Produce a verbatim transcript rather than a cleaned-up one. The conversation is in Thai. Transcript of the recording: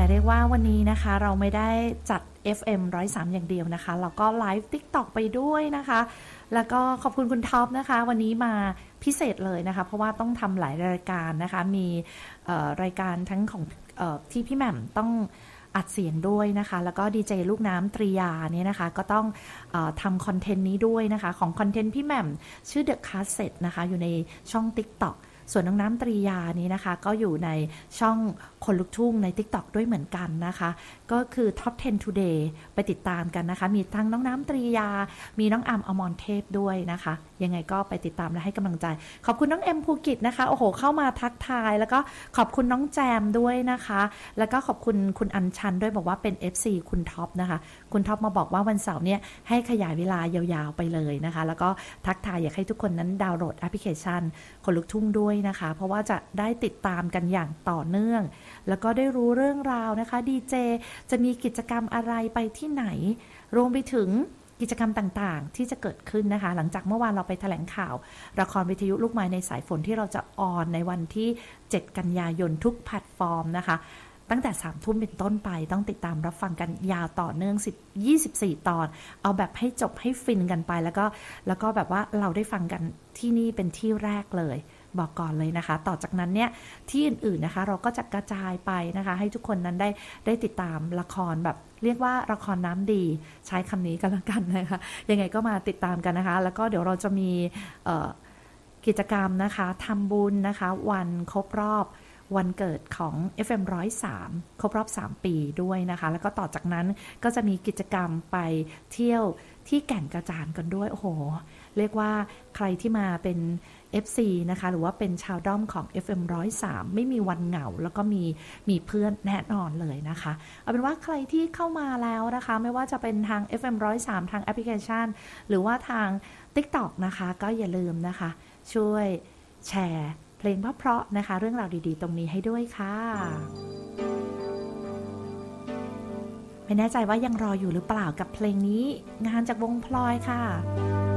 เรียกว่าวันนี้นะคะเราไม่ได้จัด เอฟ เอ็ม หนึ่งร้อยสาม อย่างเดียวนะคะเราก็ไลฟ์ TikTok ไปด้วยนะคะแล้วก็ขอบคุณคุณท็อปนะคะวันนี้มาพิเศษเลยนะคะเพราะว่าต้องทำหลายรายการนะคะมีรายการทั้งของที่พี่แหม่มต้องอัดเสียงด้วยนะคะแล้วก็ดีเจลูกน้ำตรียาเนี่ยนะคะก็ต้องเอ่อทำคอนเทนต์นี้ด้วยนะคะของคอนเทนต์พี่แหม่มชื่อ The Cassette นะคะอยู่ในช่อง TikTok ส่วนน้องน้ำตรียานี้นะคะก็อยู่ในช่องคนลุกทุ่งใน TikTok ด้วยเหมือนกันนะคะก็คือ Top สิบ Today ไปติดตามกันนะคะมีทั้งน้องน้ำตรียามีน้องอำอมรเทพด้วยนะคะยังไงก็ไปติดตามและให้กำลังใจขอบคุณน้องเอ็มภูกิจนะคะโอ้โหเข้ามาทักทายแล้วก็ขอบคุณน้องแจมด้วยนะคะแล้วก็ขอบคุณคุณอัญชันด้วยบอกว่าเป็น เอฟ ซี คุณท็อปนะคะคุณท็อปมาบอกว่าวันเสาร์เนี่ยให้ขยายเวลายาวๆไปเลยนะคะแล้วก็ทักทายอยากให้ทุกคนนั้นดาวน์โหลดแอปพลิเคชันคนลุกทุ่งด้วยนะคะเพราะว่าจะได้ติดตามกันอย่างต่อเนื่องแล้วก็ได้รู้เรื่องราวนะคะดีเจจะมีกิจกรรมอะไรไปที่ไหนรวมไปถึงกิจกรรมต่างๆที่จะเกิดขึ้นนะคะหลังจากเมื่อวานเราไปแถลงข่าวละครวิทยุลูกไม้ในสายฝนที่เราจะออนในวันที่เจ็ดกันยายนทุกแพลตฟอร์มนะคะตั้งแต่สามทุ่มเป็นต้นไปต้องติดตามรับฟังกันยาวต่อเนื่องสิบ ยี่สิบสี่ตอนเอาแบบให้จบให้ฟินกันไปแล้วก็แล้วก็แบบว่าเราได้ฟังกันที่นี่เป็นที่แรกเลยบอกก่อนเลยนะคะต่อจากนั้นเนี่ยที่อื่นๆนะคะเราก็จะกระจายไปนะคะให้ทุกคนนั้นได้ได้ติดตามละครแบบเรียกว่าละครน้ำดีใช้คำนี้กันแล้วกันนะคะยังไงก็มาติดตามกันนะคะแล้วก็เดี๋ยวเราจะมีกิจกรรมนะคะทำบุญนะคะวันครบรอบวันเกิดของ เอฟ เอ็ม หนึ่งร้อยสาม ครบรอบสามปีด้วยนะคะแล้วก็ต่อจากนั้นก็จะมีกิจกรรมไปเที่ยวที่แก่งกระจานกันด้วยโอ้โหเรียกว่าใครที่มาเป็น เอฟ ซี นะคะหรือว่าเป็นชาวด้อมของ เอฟ เอ็ม หนึ่งร้อยสาม ไม่มีวันเหงาแล้วก็มีมีเพื่อนแน่นอนเลยนะคะเอาเป็นว่าใครที่เข้ามาแล้วนะคะไม่ว่าจะเป็นทาง เอฟ เอ็ม หนึ่งร้อยสาม ทางแอปพลิเคชันหรือว่าทาง TikTok นะคะก็อย่าลืมนะคะช่วยแชร์เพลงเพราะๆนะคะเรื่องราวดีๆตรงนี้ให้ด้วยค่ะไม่แน่ใจว่ายังรออยู่หรือเปล่ากับเพลงนี้งานจากวงพลอยค่ะ